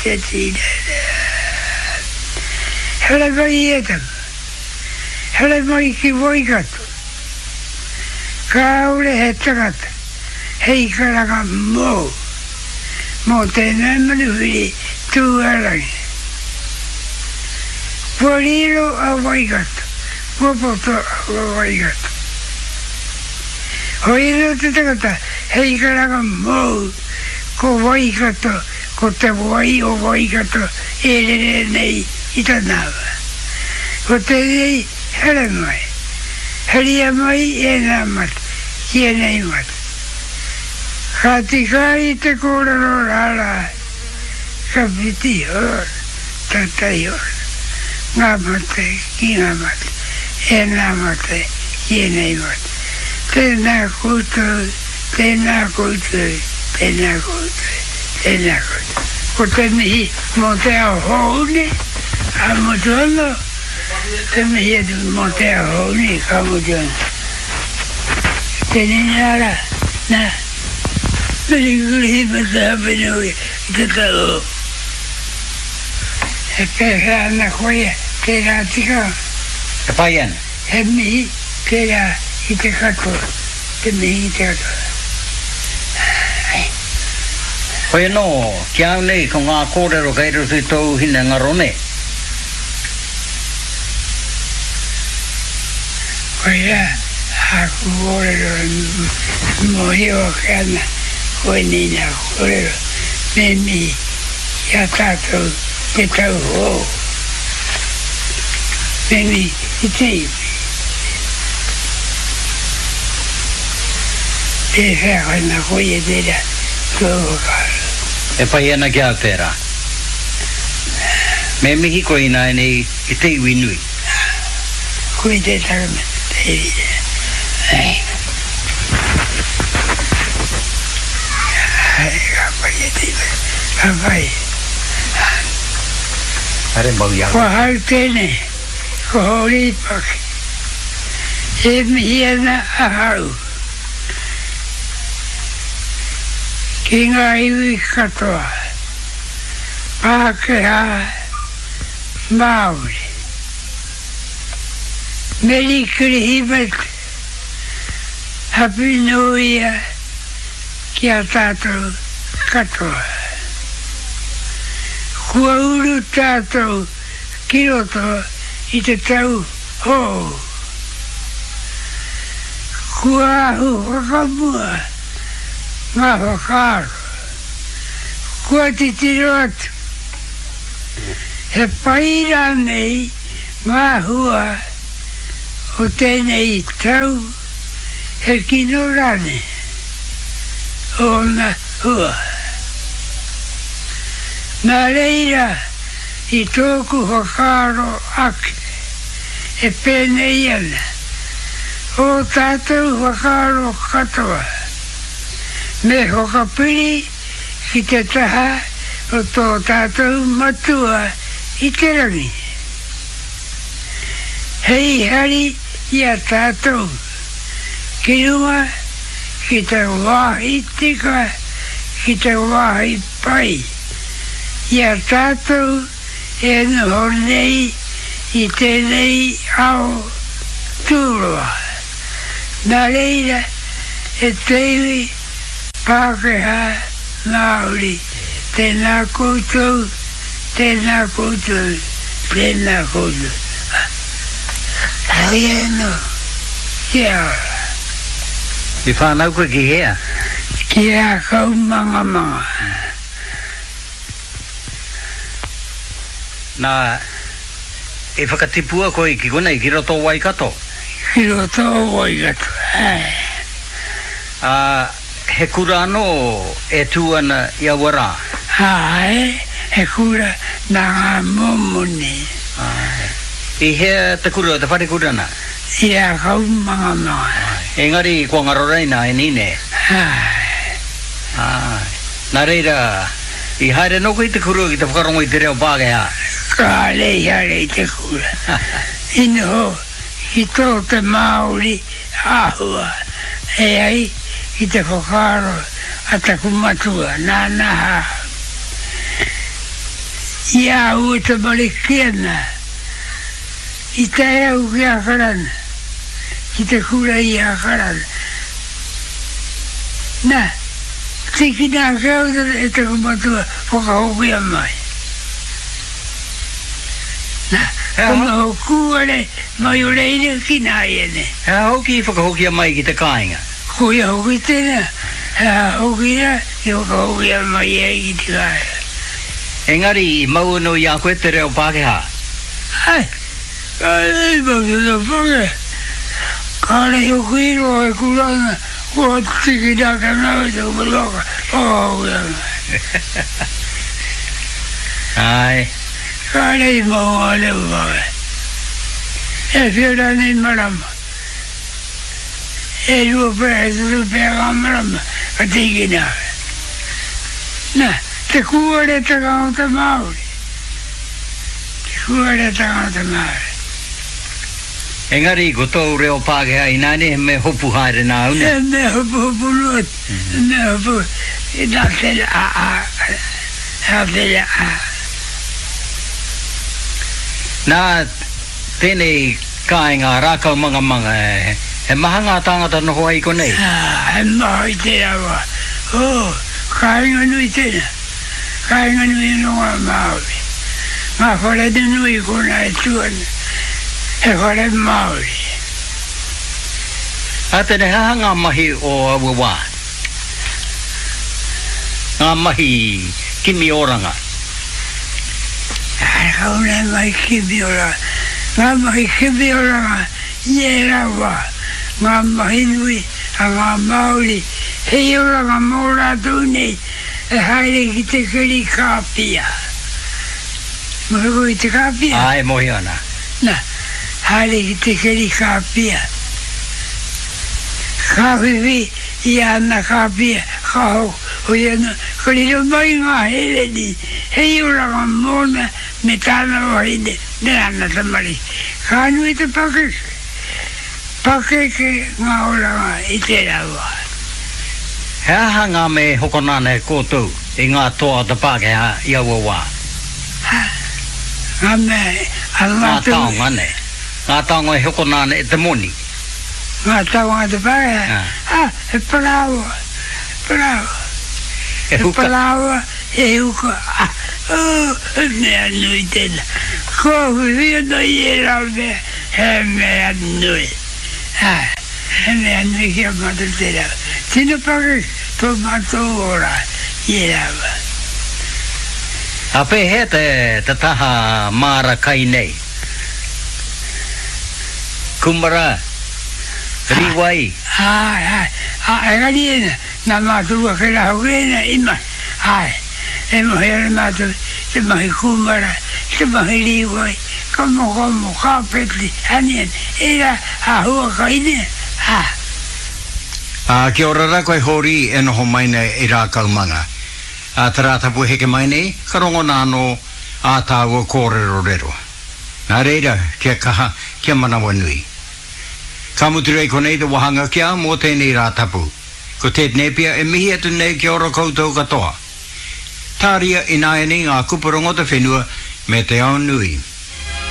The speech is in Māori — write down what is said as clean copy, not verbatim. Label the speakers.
Speaker 1: Teti. Hela vai etam. Hela mai ki voikato. Kaule hetakata. Hei karaga mo. Mo te namanu hiri tuarangi. Poliro a voikato. Popoto a voikato. Hoiro te takata. Hei karaga mo. Ko voikato. Ko te voi o voikato. Ere nei itanawa. Ko te nei hele mai. Heria mai e nā mata. Kia nei mata. Ka tika i te kōrero rāra. Ka piti hor. Tatai hor. Ngā mata ki ngā mata. E nā mata. Kia nei mata. Tēnā koutou. Tēnā koutou. Tēnā koutou. Tēnā koutou. Ko te mihi mo te ao houni. A motono. Te mihi atu mo te ao houni. Ka motono. Tēnei nāra. Nā. Meri kuri mata hapinui. Te talo. E pēkā ana koia. Te rā tika.
Speaker 2: Te pai ana?
Speaker 1: He mihi. Te rā i te katoa. Te mihi i te katoa.
Speaker 2: Koe no, ki au nei ko ngā kōrero kairo tui tau hina ngarone.
Speaker 1: Koe rā, haku kōrero mohi o kāna, koe nina kōrero, me mi ia tātou te tau hō. Me mi i te iwi. Te whākoi na koe e tera, tō kāra.
Speaker 2: E pai ana ki Aotearoa. Me mihi koe ina e nei i te iwi nui.
Speaker 1: Koe te takama, te iwi. Ka pai e te iwi. Ka pai.
Speaker 2: Are mau iau.
Speaker 1: Ko hau tēne, ko hori paki. E mihi ana a hau. Ki ngā iwi katoa, Pākehā Māori. Meri kuri himet, hapi nuia ki a tātou katoa. Kua uru tātou kiroto i te tau hō. Kua ahu whakamua, ngā whakaro. Kua titiro atu. He paira nei ngā hua o tēnei tau he kino rane o ngā hua. Nā reira i tōku whakaro ake e pēnei ana o tātou whakaro katoa. Me hokapiri ki te taha o tō tātou matua i te rangi. Hei hari i a tātou ki runga ki te wahi tika ki te wahi pai. I a tātou e noho nei i tēnei ao tūroa. Nā reira e teiwi Pākehā Māori, tēnā koutou, tēnā koutou, tēnā koutou. Hau eno, kia ora.
Speaker 2: I whānau koe ki hea?
Speaker 1: Kia kau manga manga.
Speaker 2: Nā, e whakatipua koe ki kona i ki roto Waikato?
Speaker 1: Ki roto Waikato,
Speaker 2: he kura anō e tūana i awara?
Speaker 1: He kura nā ngā momoni.
Speaker 2: I hea te kura, te whare kurana?
Speaker 1: Ia kau manga manga.
Speaker 2: Engari kua ngaroreina e nine? Nā reira, i haere noko i te kura ki te whakarongo i te reo Pākehā?
Speaker 1: Ka rei hare i te kura. Ino i tō te Māori āhua. E ai, i te whakaro a taku matua, nā. ia uta malikiana ita e ukia karana kita kura ia karana na tiki na kau e te kumatua whakahokia mai na kama hokuare mai o reire ki na iene
Speaker 2: hoki whakahokia mai ki te kāinga
Speaker 1: kuia hoki tēnā hokia i whakahokia mai e ki te kāinga
Speaker 2: engari mau no ia koe te reo Pākehā
Speaker 1: ai kai mau te whake kare hoki roa e kurana kua tiki na kanau te kumatua whakahokia
Speaker 2: ai
Speaker 1: kare mau a leu whake e whiora ni marama e rua pēr e turu pēra marama ka tiki na na te kuare te kaunta Māori te kuare te kaunta Māori
Speaker 2: engari ko tau reo Pākehā i nāne me hopu haere nā una
Speaker 1: me hopu luat me hopu i nā tera
Speaker 2: nā tēnei kāinga rākau manga he maha ngā tāngata noho ai ko nei
Speaker 1: he maha i tera wa kāinga nui tēnā kāinga nui noa Māori ngā whare te nui kona e tuana he whare Māori
Speaker 2: a tēne haha ngā mahi o awa wā ngā mahi kimi oranga
Speaker 1: kauna mai kimi oranga ngā mahi kimi oranga ie rawa ngā mahi nui a ngā Māori hei oranga mōra tūnei e haere ki te keri kāpia Mohi te kāpia?
Speaker 2: Ai, mohi ana.
Speaker 1: Na, haere ki te keri kāpia kāwhiwi i ana kāpia kāho o iana koriro mai ngā hereni hei oranga mōna me tāna wahine ne ana tamari kānui te pakeke ngā oranga i te rawa
Speaker 2: he aha ngā me hokonane kōtou i ngā toa te Pākehā i awa wā
Speaker 1: ngā me
Speaker 2: ngā taonga ne ngā taonga e hokonane e te moni
Speaker 1: ngā taonga te Pākehā e Palawa e Palawa e huka mea nui tēnā ko whiwhia no i e rawe he mea nui he mea nui kia mata tēnā tina pake tō mato ora i e rawe
Speaker 2: a pe he te taha māra kai nei kumara riwai
Speaker 1: e gari ena nā mātua ke raho ena ima e mohi ara mātua te mahi kumara te mahi riwai kamo kāpeti anien era hua kaine
Speaker 2: kia ora rā koe hori e noho mai nei i rā kaumanga te rātapu heke mai nei ka rongo nāno a tāua kōrero rero nā reira kia kaha kia manawa nui ka muturei konei te wahanga kia mō tēnei rātapu ko te nepia e mihi atu nei kia ora koutou katoa tāria i nāiani ngā kuparongo te whenua me te au nui